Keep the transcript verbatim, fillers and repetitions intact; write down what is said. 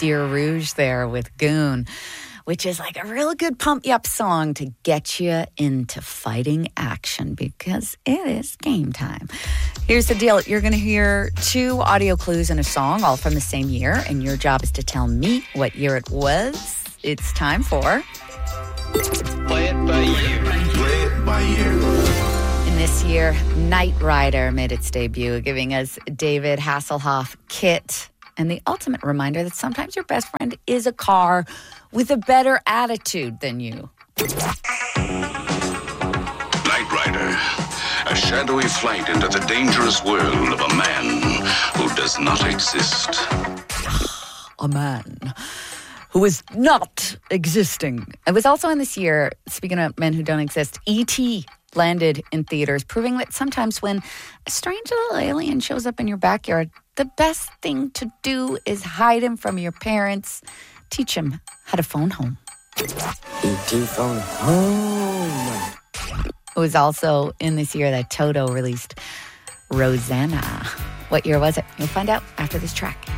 Deer Rouge there with Goon, which is like a real good pump you up song to get you into fighting action because it is game time. Here's the deal. You're going to hear two audio clues in a song, all from the same year, and your job is to tell me what year it was. It's time for... Play it by ear. Play it by ear. In this year, Knight Rider made its debut, giving us David Hasselhoff, Kit, and the ultimate reminder that sometimes your best friend is a car with a better attitude than you. Knight Rider, a shadowy flight into the dangerous world of a man who does not exist. A man who is not existing. It was also in this year, speaking of men who don't exist, E T landed in theaters, proving that sometimes when a strange little alien shows up in your backyard, the best thing to do is hide him from your parents. Teach him how to phone home. E T phone home. It was also in this year that Toto released Rosanna. What year was it? You'll find out after this track.